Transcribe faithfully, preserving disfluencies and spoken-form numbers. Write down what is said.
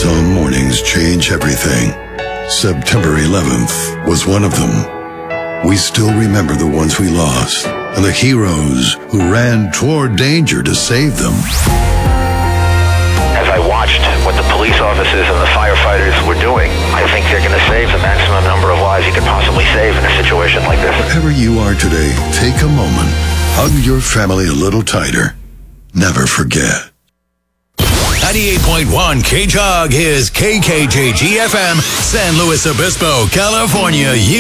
Some mornings change everything. September eleventh was one of them. We still remember the ones we lost and the heroes who ran toward danger to save them. As I watched what the police officers and the firefighters were doing, I think they're going to save the maximum number of lives you could possibly save in a situation like this. Wherever you are today, take a moment. Hug your family a little tighter. Never forget. ninety-eight point one K J O G is K K J G F M, San Luis Obispo, California.